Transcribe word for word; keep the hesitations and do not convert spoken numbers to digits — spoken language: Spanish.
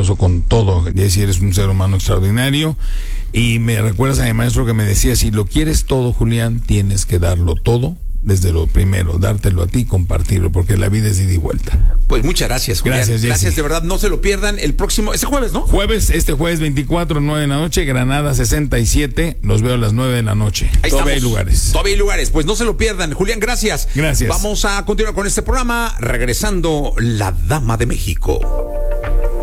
generoso con todo. Jessy, eres un ser humano extraordinario. Y me recuerdas a mi maestro que me decía, si lo quieres todo, Julián, tienes que darlo todo. Desde lo primero, dártelo a ti, compartirlo, porque la vida es ida y vuelta. Pues muchas gracias, Julián. Gracias, Jessy. Gracias, de verdad, no se lo pierdan el próximo, este jueves, ¿no? Jueves, este jueves veinticuatro, nueve de la noche, Granada sesenta y siete, los veo a las nueve de la noche. Ahí Todavía estamos. hay lugares. Todavía hay lugares, pues no se lo pierdan. Julián, gracias. Gracias. Vamos a continuar con este programa, regresando La Dama de México.